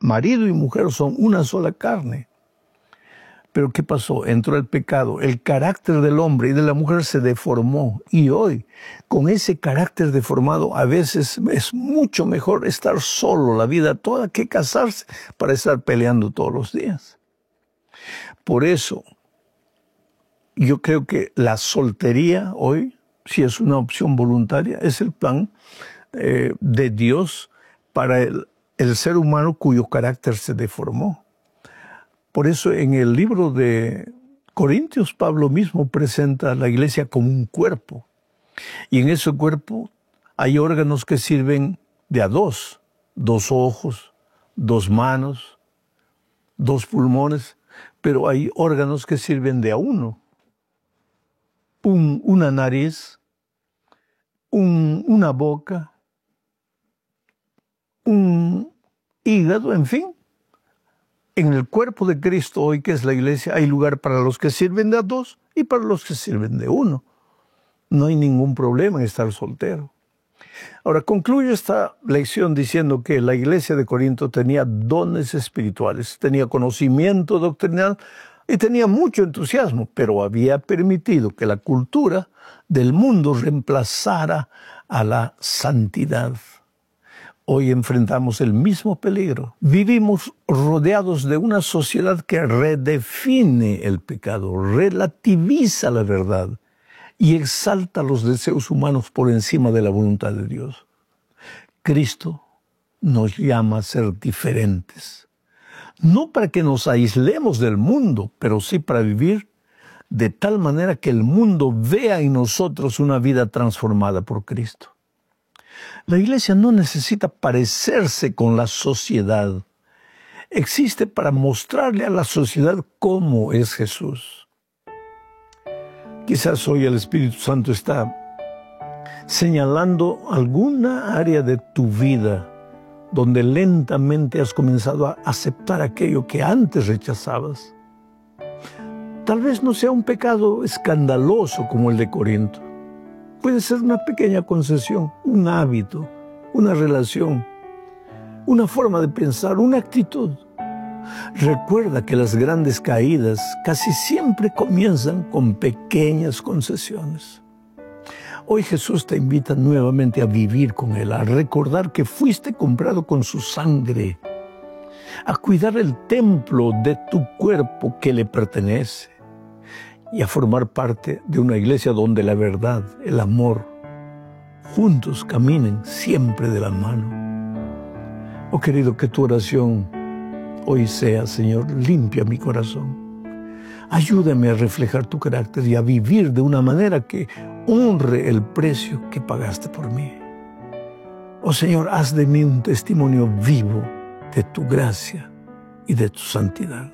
marido y mujer son una sola carne. Pero ¿qué pasó? Entró el pecado. El carácter del hombre y de la mujer se deformó. Y hoy, con ese carácter deformado, a veces es mucho mejor estar solo la vida toda que casarse para estar peleando todos los días. Por eso, yo creo que la soltería hoy, si es una opción voluntaria, es el plan de Dios para el ser humano cuyo carácter se deformó. Por eso en el libro de Corintios, Pablo mismo presenta a la iglesia como un cuerpo. Y en ese cuerpo hay órganos que sirven de a dos. 2 ojos, 2 manos, 2 pulmones. Pero hay órganos que sirven de a uno. Una nariz, una boca, un hígado, en fin. En el cuerpo de Cristo hoy, que es la iglesia, hay lugar para los que sirven de a 2 y para los que sirven de 1. No hay ningún problema en estar soltero. Ahora, concluyo esta lección diciendo que la iglesia de Corinto tenía dones espirituales, tenía conocimiento doctrinal y tenía mucho entusiasmo, pero había permitido que la cultura del mundo reemplazara a la santidad. Hoy enfrentamos el mismo peligro. Vivimos rodeados de una sociedad que redefine el pecado, relativiza la verdad y exalta los deseos humanos por encima de la voluntad de Dios. Cristo nos llama a ser diferentes. No para que nos aislemos del mundo, pero sí para vivir de tal manera que el mundo vea en nosotros una vida transformada por Cristo. La iglesia no necesita parecerse con la sociedad. Existe para mostrarle a la sociedad cómo es Jesús. Quizás hoy el Espíritu Santo está señalando alguna área de tu vida donde lentamente has comenzado a aceptar aquello que antes rechazabas. Tal vez no sea un pecado escandaloso como el de Corinto. Puede ser una pequeña concesión, un hábito, una relación, una forma de pensar, una actitud. Recuerda que las grandes caídas casi siempre comienzan con pequeñas concesiones. Hoy Jesús te invita nuevamente a vivir con Él, a recordar que fuiste comprado con su sangre, a cuidar el templo de tu cuerpo que le pertenece y a formar parte de una iglesia donde la verdad, el amor, juntos caminen siempre de la mano. Oh querido, que tu oración hoy sea: Señor, limpia mi corazón. Ayúdame a reflejar tu carácter y a vivir de una manera que honre el precio que pagaste por mí. Oh Señor, haz de mí un testimonio vivo de tu gracia y de tu santidad.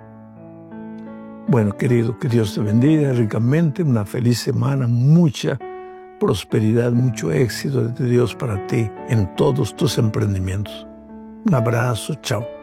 Bueno, querido, que Dios te bendiga ricamente, una feliz semana, mucha prosperidad, mucho éxito de Dios para ti en todos tus emprendimientos. Un abrazo, chao.